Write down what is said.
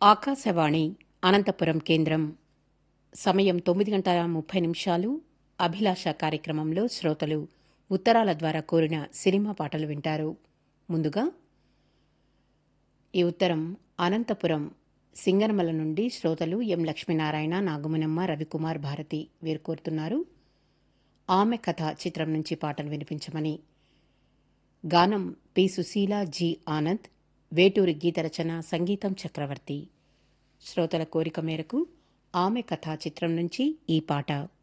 ఆకాశవాణి అనంతపురం కేంద్రం. సమయం 9:30 అభిలాష కార్యక్రమంలో శ్రోతలు ఉత్తరాల ద్వారా కోరిన సినిమా పాటలు వింటారు. ముందుగా ఈ ఉత్తరం అనంతపురం సింగనమల నుండి శ్రోతలు ఎం లక్ష్మీనారాయణ, నాగమునమ్మ, రవికుమార్, భారతి వీరు కోరుతున్నారు. ఆమె కథ చిత్రం నుంచి పాటలు వినిపించమని. గానం పి. సుశీల, జి. ఆనంద్, వేటూరి గీత రచన, సంగీతం చక్రవర్తి. శ్రోతల కోరిక మేరకు ఆమె కథ చిత్రం నుంచి ఈ పాట.